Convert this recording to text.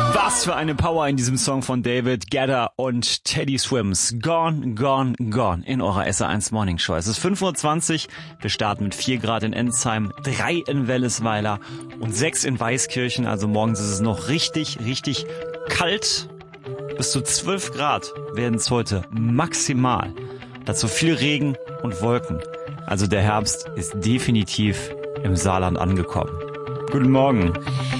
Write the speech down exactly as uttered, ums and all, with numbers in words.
Was für eine Power in diesem Song von David Guetta und Teddy Swims. Gone, gone, gone in eurer S R eins Morning Show. Es ist fünf Uhr zwanzig. Wir starten mit vier Grad in Ensheim, drei in Wellesweiler und sechs in Weißkirchen. Also morgens ist es noch richtig, richtig kalt. Bis zu zwölf Grad werden es heute maximal. Dazu viel Regen und Wolken. Also der Herbst ist definitiv im Saarland angekommen. Guten Morgen.